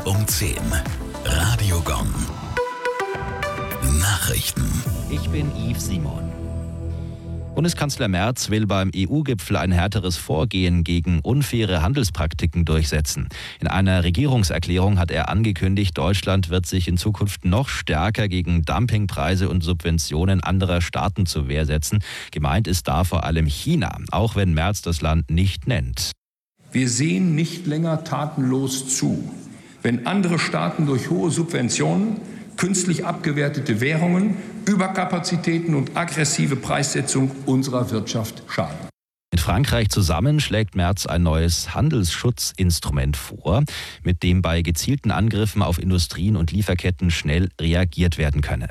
Punkt um 10. Radio Gong. Nachrichten. Ich bin Yves Simon. Bundeskanzler Merz will beim EU-Gipfel ein härteres Vorgehen gegen unfaire Handelspraktiken durchsetzen. In einer Regierungserklärung hat er angekündigt, Deutschland wird sich in Zukunft noch stärker gegen Dumpingpreise und Subventionen anderer Staaten zur Wehr setzen. Gemeint ist da vor allem China, auch wenn Merz das Land nicht nennt. Wir sehen nicht länger tatenlos zu, wenn andere Staaten durch hohe Subventionen, künstlich abgewertete Währungen, Überkapazitäten und aggressive Preissetzung unserer Wirtschaft schaden. Mit Frankreich zusammen schlägt Merz ein neues Handelsschutzinstrument vor, mit dem bei gezielten Angriffen auf Industrien und Lieferketten schnell reagiert werden könne.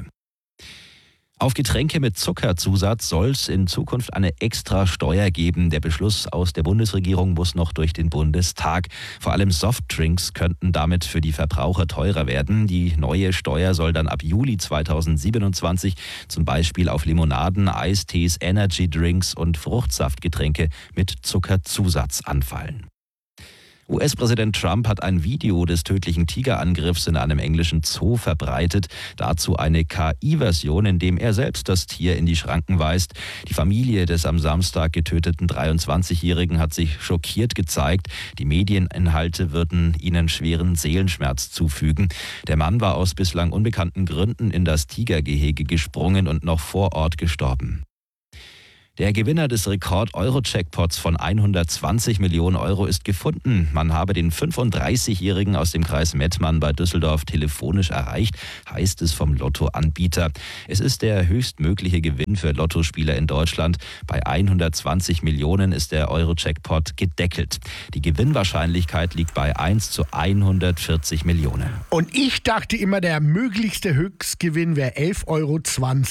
Auf Getränke mit Zuckerzusatz soll es in Zukunft eine extra Steuer geben. Der Beschluss aus der Bundesregierung muss noch durch den Bundestag. Vor allem Softdrinks könnten damit für die Verbraucher teurer werden. Die neue Steuer soll dann ab Juli 2027 zum Beispiel auf Limonaden, Eistees, Energydrinks und Fruchtsaftgetränke mit Zuckerzusatz anfallen. US-Präsident Trump hat ein Video des tödlichen Tigerangriffs in einem englischen Zoo verbreitet. Dazu eine KI-Version, in dem er selbst das Tier in die Schranken weist. Die Familie des am Samstag getöteten 23-Jährigen hat sich schockiert gezeigt. Die Medieninhalte würden ihnen schweren Seelenschmerz zufügen. Der Mann war aus bislang unbekannten Gründen in das Tigergehege gesprungen und noch vor Ort gestorben. Der Gewinner des Rekord-Euro-Jackpots von 120 Millionen Euro ist gefunden. Man habe den 35-Jährigen aus dem Kreis Mettmann bei Düsseldorf telefonisch erreicht, heißt es vom Lottoanbieter. Es ist der höchstmögliche Gewinn für Lottospieler in Deutschland. Bei 120 Millionen ist der Euro-Jackpot gedeckelt. Die Gewinnwahrscheinlichkeit liegt bei 1 zu 140 Millionen. Und ich dachte immer, der möglichste Höchstgewinn wäre 11,20 Euro.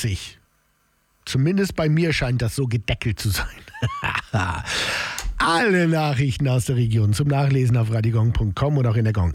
Zumindest bei mir scheint das so gedeckelt zu sein. Alle Nachrichten aus der Region zum Nachlesen auf radiogong.com und auch in der Gong.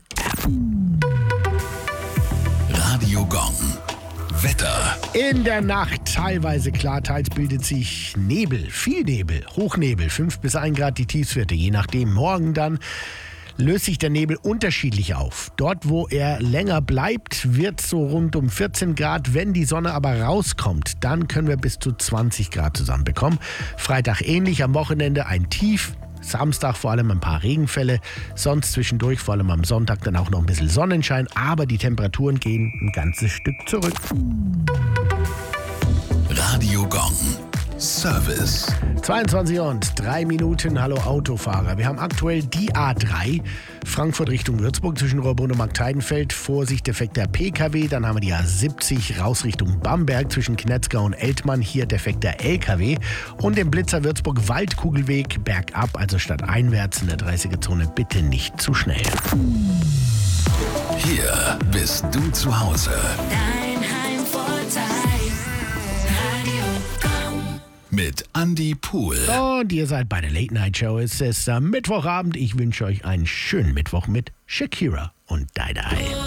Radio Gong. Wetter. In der Nacht teilweise klar, teils bildet sich Nebel, viel Nebel, Hochnebel, 5 bis 1 Grad die Tiefstwerte. Je nachdem, morgen dann löst sich der Nebel unterschiedlich auf. Dort, wo er länger bleibt, wird es so rund um 14 Grad. Wenn die Sonne aber rauskommt, dann können wir bis zu 20 Grad zusammenbekommen. Freitag ähnlich, am Wochenende ein Tief. Samstag vor allem ein paar Regenfälle. Sonst zwischendurch, vor allem am Sonntag, dann auch noch ein bisschen Sonnenschein. Aber die Temperaturen gehen ein ganzes Stück zurück. Radio Gong. Service. 22:03. Hallo Autofahrer. Wir haben aktuell die A3 Frankfurt Richtung Würzburg zwischen Rohrbrunn und Markteidenfeld. Vorsicht, defekter PKW. Dann haben wir die A70 raus Richtung Bamberg zwischen Knetzgau und Eltmann. Hier defekter LKW. Und den Blitzer Würzburg Waldkugelweg bergab, also stadteinwärts in der 30er-Zone. Bitte nicht zu schnell. Hier bist du zu Hause. Dein Heimvorteil. Radio Gong. Mit Andy Pool. Und ihr seid bei der Late Night Show. Es ist Mittwochabend. Ich wünsche euch einen schönen Mittwoch mit Shakira und Die Die.